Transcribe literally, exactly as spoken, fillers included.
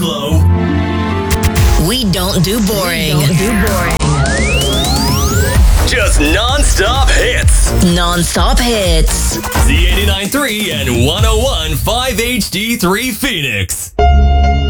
flow. We don't do boring. We don't do boring. Just non-stop hits. Non-stop hits. Z eighty-nine point three and one oh one point five H D three Phoenix.